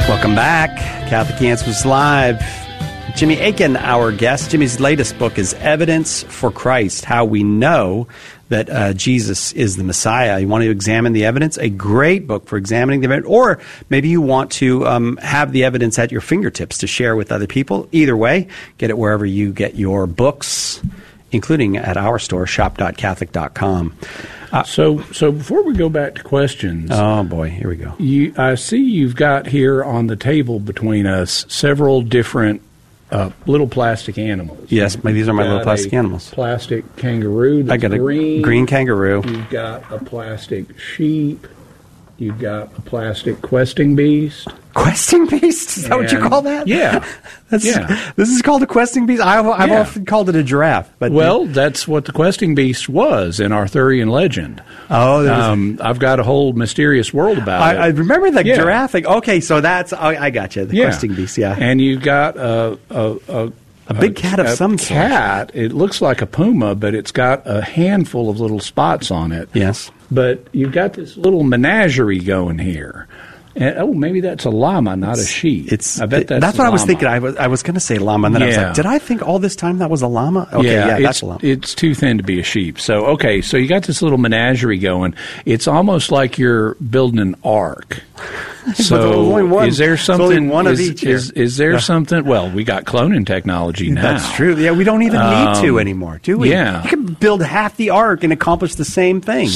Welcome back. Catholic Answers Live. Jimmy Akin, our guest. Jimmy's latest book is Evidence for Christ, How We Know that Jesus is the Messiah. You want to examine the evidence? A great book for examining the evidence. Or maybe you want to have the evidence at your fingertips to share with other people. Either way, get it wherever you get your books, including at our store, shop.catholic.com. So before we go back to questions... Oh, boy, here we go. I see you've got here on the table between us several different little plastic animals. Yes, these are my little plastic animals. Plastic kangaroo that's I got a green kangaroo. You've got a plastic sheep. You've got a plastic questing beast. Questing beast? Is that what you call that? Yeah. This is called a questing beast? I've often called it a giraffe. But that's what the questing beast was in Arthurian legend. Oh, I've got a whole mysterious world about it. I remember the giraffe thing. Okay, so that's... I got you. The questing beast, yeah. And you've got a big cat of some sort. Cat. It looks like a puma, but it's got a handful of little spots on it. Yes. But you've got this little menagerie going here. And, maybe that's a llama, not a sheep. I bet that's what I was thinking. I was going to say llama, and then I was like, did I think all this time that was a llama? Okay, that's a llama. It's too thin to be a sheep. So you got this little menagerie going. It's almost like you're building an ark. So is there something? One of each. Is there something? Well, we got cloning technology now. That's true. Yeah, we don't even need to anymore, do we? Yeah, you can build half the ark and accomplish the same thing.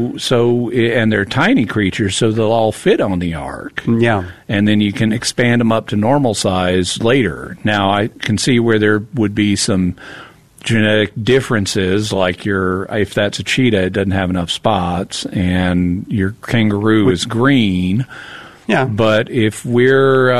And they're tiny creatures, so they'll all fit on the ark. Yeah, and then you can expand them up to normal size later. Now I can see where there would be some genetic differences, like if that's a cheetah, it doesn't have enough spots, and your kangaroo is green. Yeah, but if we're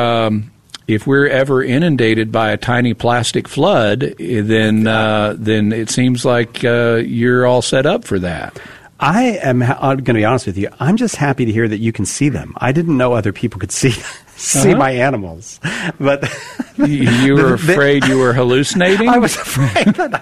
ever inundated by a tiny plastic flood, then it seems like you're all set up for that. I am going to be honest with you. I'm just happy to hear that you can see them. I didn't know other people could see my animals, but you were afraid you were hallucinating? I was afraid that